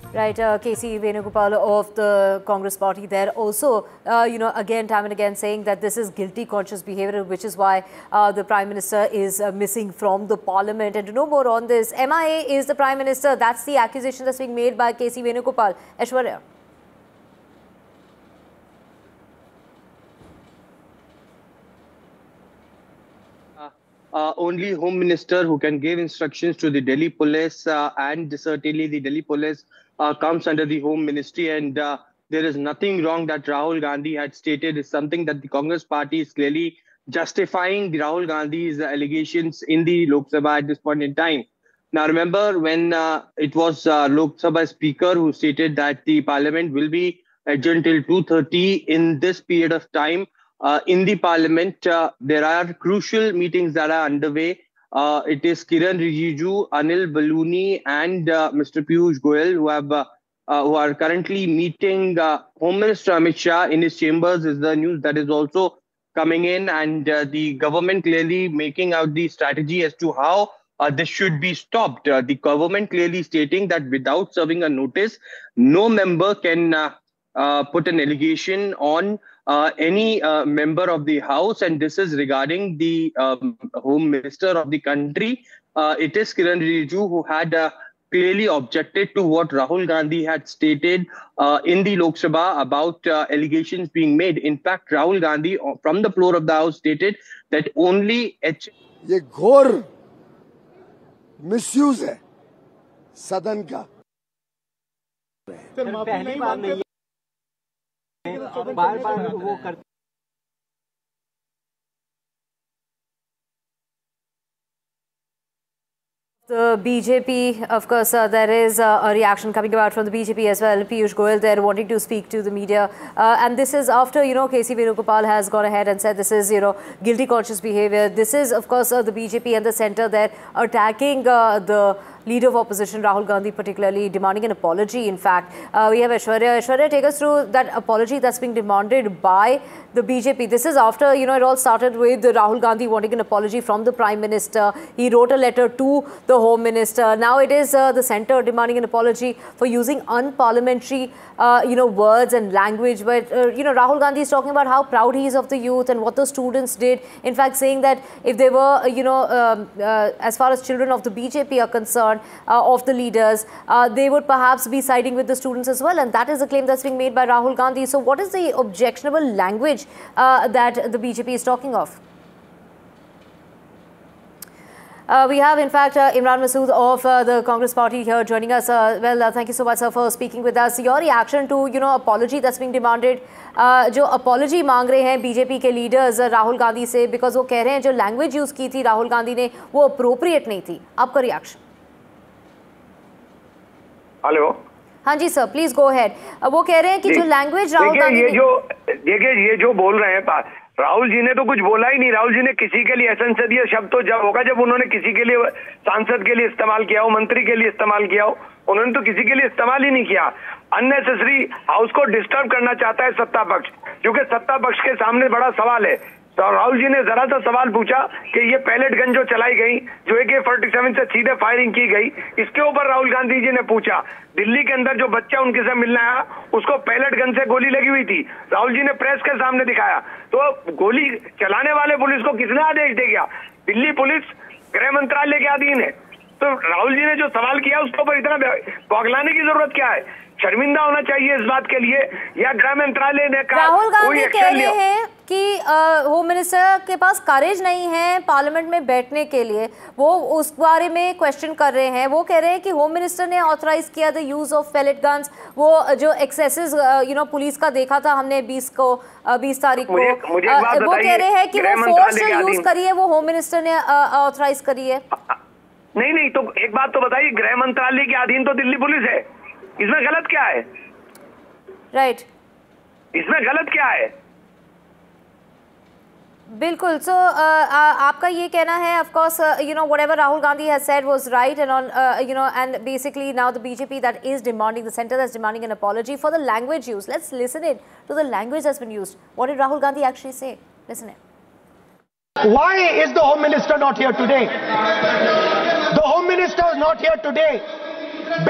Right, KC Venugopal of the Congress party there also, again, time and again saying that this is guilty conscious behavior, which is why the Prime Minister is missing from the Parliament. And to know more on this, MIA is the Prime Minister. That's the accusation that's being made by KC Venugopal. Aishwarya. Only Home Minister who can give instructions to the Delhi Police, and certainly the Delhi Police comes under the Home Ministry. And there is nothing wrong that Rahul Gandhi had stated. Is something that the Congress party is clearly justifying Rahul Gandhi's allegations in the Lok Sabha at this point in time. Now, remember when it was Lok Sabha Speaker who stated that the Parliament will be adjourned till 2:30. In this period of time, in the Parliament, there are crucial meetings that are underway. It is Kiran Rijiju, Anil Baluni, and Mr. Piyush Goyal who are currently meeting Home Minister Amit Shah in his chambers. Is the news that is also coming in, and the government clearly making out the strategy as to how this should be stopped. The government clearly stating that without serving a notice, no member can put an allegation on any member of the House, and this is regarding the Home Minister of the country. It is Kiran Rijiju who had clearly objected to what Rahul Gandhi had stated in the Lok Sabha about allegations being made. In fact, Rahul Gandhi from the floor of the House stated that only ये घोर misuse है सदन का। पहली बार नहीं बार वो करते। The BJP, of course, there is a reaction coming about from the BJP as well. Piyush Goyal there wanting to speak to the media. And this is after, KC Venugopal has gone ahead and said this is, guilty conscious behavior. This is, of course, the BJP and the centre there attacking the leader of opposition, Rahul Gandhi, particularly demanding an apology. In fact, we have Aishwarya. Aishwarya, take us through that apology that's being demanded by the BJP. This is after, it all started with Rahul Gandhi wanting an apology from the Prime Minister. He wrote a letter to the Home Minister. Now it is the centre demanding an apology for using unparliamentary, words and language. But, Rahul Gandhi is talking about how proud he is of the youth and what the students did. In fact, saying that if they were, as far as children of the BJP are concerned, of the leaders, they would perhaps be siding with the students as well. And that is a claim that's being made by Rahul Gandhi. So what is the objectionable language that the BJP is talking of? We have, in fact, Imran Masood of the Congress party here joining us. Thank you so much, sir, for speaking with us. Your reaction to, apology that's being demanded, जो apology मांग रहे हैं BJP के leaders Rahul Gandhi से, because वो कह रहे हैं जो लैंग्वेज यूज की थी राहुल गांधी ने वो अप्रोप्रिएट नहीं थी. आपका रिएक्शन? हेलो, हाँ जी सर, प्लीज गो अहेड. वो कह रहे हैं कि जो लैंग्वेज राहुल गांधी ये जो बोल रहे हैं, राहुल जी ने तो कुछ बोला ही नहीं. राहुल जी ने किसी के लिए असंसदीय शब्द तो जब होगा जब उन्होंने किसी के लिए सांसद के लिए इस्तेमाल किया हो, मंत्री के लिए इस्तेमाल किया हो. उन्होंने तो किसी के लिए इस्तेमाल ही नहीं किया. अननेसेसरी हाउस को डिस्टर्ब करना चाहता है सत्ता पक्ष, क्योंकि सत्ता पक्ष के सामने बड़ा सवाल है. तो राहुल जी ने जरा सा सवाल पूछा कि ये पैलेट गन जो चलाई गई, जो AK-47 से सीधे फायरिंग की गई, इसके ऊपर राहुल गांधी जी ने पूछा. दिल्ली के अंदर जो बच्चा उनके से मिलने आया उसको पैलेट गन से गोली लगी हुई थी. राहुल जी ने प्रेस के सामने दिखाया. तो गोली चलाने वाले पुलिस को किसने आदेश दे गया? दिल्ली पुलिस गृह मंत्रालय के अधीन है. तो राहुल जी ने जो सवाल किया उसके ऊपर इतना बौखलाने की जरूरत क्या है? शर्मिंदा होना चाहिए इस बात के लिए, या गृह मंत्रालय ने कहा? राहुल गांधी कह रहे हैं कि होम मिनिस्टर के पास करेज नहीं है पार्लियामेंट में बैठने के लिए. वो उस बारे में क्वेश्चन कर रहे हैं. वो कह रहे हैं कि होम मिनिस्टर ने ऑथराइज किया the use of palette guns. वो जो एक्सेसेस पुलिस का देखा था हमने 20 तारीख को, वो कह रहे हैं कि वो फोर्स यूज करी है, वो होम मिनिस्टर ने ऑथराइज करी है. नहीं, तो एक बात तो बताइए, गृह मंत्रालय के अधीन तो दिल्ली पुलिस है. इसमें गलत क्या है? राइट, इसमें गलत क्या है? बिल्कुल. सो आपका ये कहना है, of course, whatever Rahul Gandhi has said was right, and on and basically now the BJP that is demanding, the centre that's demanding an apology for the language used. Let's listen it to the language that's been used. What did Rahul Gandhi actually say? Listen it. Why is the Home Minister not here today? The Home Minister is not here today